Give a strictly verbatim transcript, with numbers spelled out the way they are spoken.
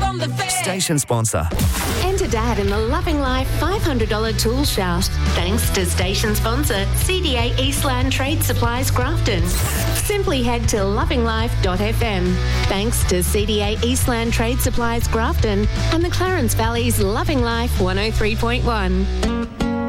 on the fair. Station sponsor. Enter Dad in the Loving Life five hundred dollars tool shout. Thanks to station sponsor C D A Eastland Trade Supplies Grafton. Simply head to loving life dot f m. Thanks to C D A Eastland Trade Supplies Grafton and the Clarence Valley's Loving Life one oh three point one.